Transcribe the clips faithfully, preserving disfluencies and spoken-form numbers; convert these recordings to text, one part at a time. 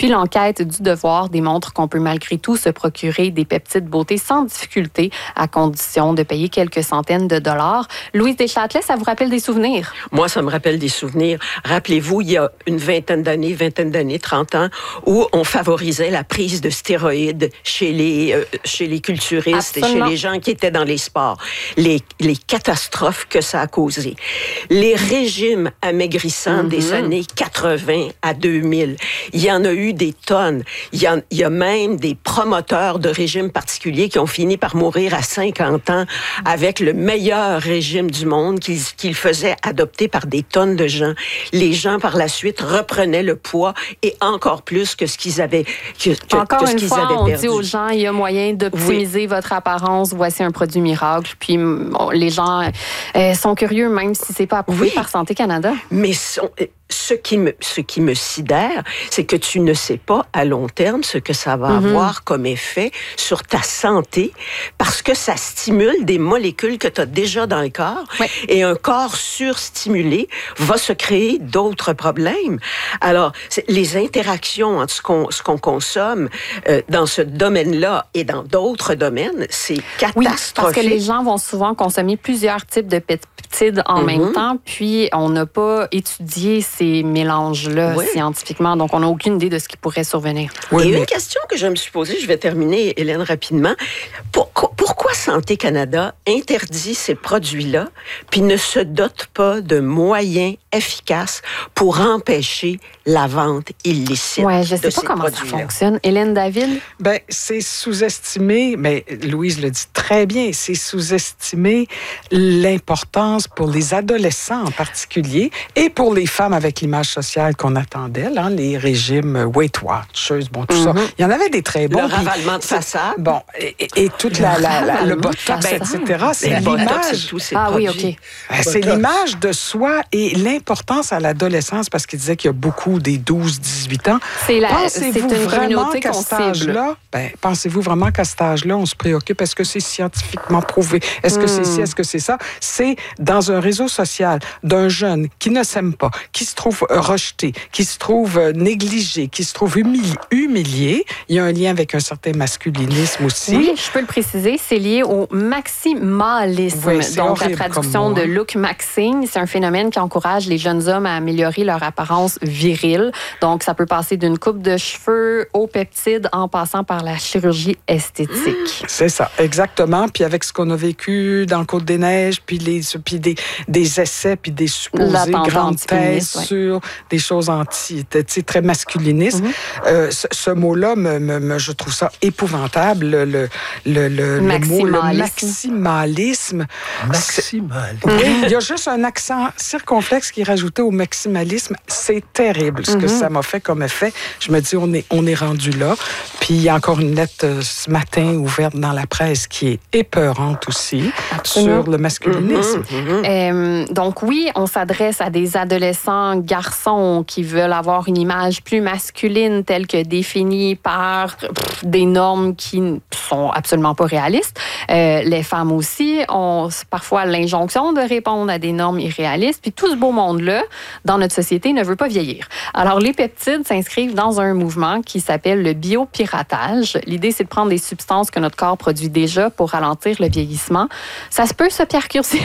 Puis l'enquête du Devoir démontre qu'on peut malgré tout se procurer des peptides beauté sans difficulté à condition de payer quelques centaines de dollars. Louise Deschâtelet, ça vous rappelle des souvenirs? Moi, ça me rappelle des souvenirs. Rappelez-vous, il y a une vingtaine d'années, vingtaine d'années, trente ans, où on favorisait la prise de stéroïdes chez les, euh, chez les culturistes Absolument. et chez les gens qui étaient dans les sports. Les, les catastrophes que ça a causées. Les régimes amaigrissants mm-hmm. des années quatre-vingts à deux mille. Il y en a eu des tonnes. Il y, en, il y a même des promoteurs de régimes particuliers qui ont fini par mourir à cinquante ans avec le meilleur régime du monde qu'ils, qu'ils faisaient adopter par des tonnes de gens. Les gens, par la suite, reprenaient le poids et encore plus que ce qu'ils avaient, que, que, encore que ce une qu'ils fois, avaient on perdu. dit aux gens, il y a moyen d'optimiser oui. votre apparence. Voici un produit miracle. Puis bon, les gens euh, sont curieux, même si c'est pas approuvé oui. par Santé Canada. Mais son, ce qui me, ce qui me sidère, c'est que tu ne sais pas à long terme ce que ça va mm-hmm. avoir comme effet sur ta santé parce que ça stimule des molécules que tu as déjà dans le corps oui. et un corps surstimulé va se créer d'autres problèmes. Alors, les interactions entre ce qu'on, ce qu'on consomme euh, dans ce domaine-là et dans d'autres domaines, c'est catastrophique. Oui, parce que les gens vont souvent consommer plusieurs types de peptides en mm-hmm. même temps, puis on n'a pas étudié ces mélanges-là oui. scientifiquement, donc on n'a aucune idée de ce qui pourrait survenir. Oui, et mais... une question que je me suis posée, je vais terminer, Hélène, rapidement. Pourquoi, pourquoi Santé Canada interdit ces produits-là, puis ne se dote pas de moyens efficaces pour empêcher la vente illicite ouais, je de ces sais pas comment produits-là? Ça fonctionne. Hélène David? Ben, c'est sous-estimé, mais Louise le dit très bien, c'est sous-estimé l'importance pour les adolescents en particulier et pour les femmes avec l'image sociale qu'on attendait, là, les régimes Weight Watchers, bon, tout mm-hmm. ça. Il y en avait des très bons. Le ravalement de façade. Bon, et, et toute la, la, la, le botox, et cetera. C'est l'image. Ah oui, OK. C'est l'image de soi et l'importance à l'adolescence, parce qu'il disait qu'il y a beaucoup des douze dix-huit ans. C'est, la, pensez-vous c'est une communauté qu'à qu'on cet âge-là, ben, pensez-vous vraiment qu'à cet âge-là, on se préoccupe? Est-ce que c'est scientifiquement prouvé? Est-ce que mm. c'est ci? Est-ce que c'est ça? C'est dans un réseau social d'un jeune qui ne s'aime pas, qui se trouve rejeté, qui se trouve négligé, qui se trouve humilié, humilié. Il y a un lien avec un certain masculinisme aussi. Oui, je peux le préciser, c'est lié au maximalisme. Oui, c'est donc, la traduction de look maxing, c'est un phénomène qui encourage les jeunes hommes à améliorer leur apparence virile. Donc, ça peut passer d'une coupe de cheveux aux peptides en passant par la chirurgie esthétique. C'est ça, exactement. Puis avec ce qu'on a vécu dans le Côte-des-Neiges, puis, les, puis des, des essais, puis des supposées grandes thèses ouais. sur des choses anti, très masculinistes. Mm-hmm. Euh, ce, ce mot-là, me, me, me, je trouve ça épouvantable. Le, le, le, le, maximalisme. le mot, le maximalisme. Maximalisme. Oui, il y a juste un accent circonflexe qui est rajouté au maximalisme. C'est terrible ce mm-hmm. que ça m'a fait comme effet. Je me dis, on est, on est rendu là. Puis il y a encore une lettre euh, ce matin ouverte dans la presse qui est épeurante aussi. Absolument. Sur le masculinisme. Mm-hmm. Mm-hmm. Euh, donc oui, on s'adresse à des adolescents garçons qui veulent avoir une image plus masculine telle que définie par pff, des normes qui sont absolument pas réalistes. Euh, les femmes aussi ont parfois l'injonction de répondre à des normes irréalistes. Puis tout ce beau monde-là, dans notre société, ne veut pas vieillir. Alors les peptides s'inscrivent dans un mouvement qui s'appelle le biopiratage. L'idée, c'est de prendre des substances que notre corps produit déjà pour ralentir le vieillissement. Ça se peut, ça, Pierre Curzi?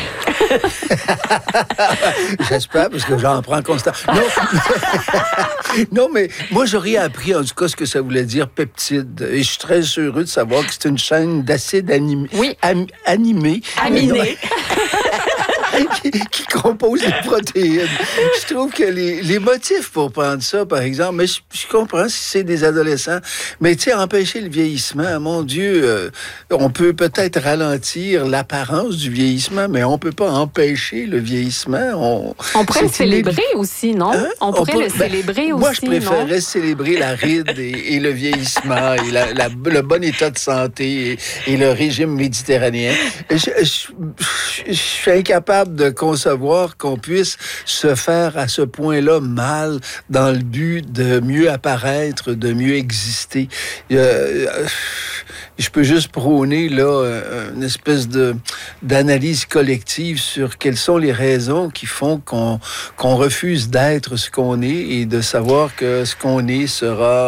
J'espère, parce que j'en prends constamment. Non. non, mais moi, j'aurais appris, en tout cas, ce que ça voulait dire peptide. Et je suis très heureux de savoir que c'est une chaîne d'acide animé. Oui. Am, animé. Aminé. qui, qui composent les protéines. Je trouve que les, les motifs pour prendre ça, par exemple, mais je, je comprends si c'est des adolescents, mais tu sais, empêcher le vieillissement, mon Dieu, euh, on peut peut-être ralentir l'apparence du vieillissement, mais on peut pas empêcher le vieillissement. On, on pourrait le célébrer inévit... aussi, non? Hein? On pourrait on peut, le célébrer ben, aussi, moi, je préférerais non? célébrer la ride et, et le vieillissement et la, la, le bon état de santé et, et le régime méditerranéen. Je, je, je, je suis incapable de concevoir qu'on puisse se faire à ce point-là mal dans le but de mieux apparaître, de mieux exister. Euh, je peux juste prôner là une espèce de d'analyse collective sur quelles sont les raisons qui font qu'on qu'on refuse d'être ce qu'on est et de savoir que ce qu'on est sera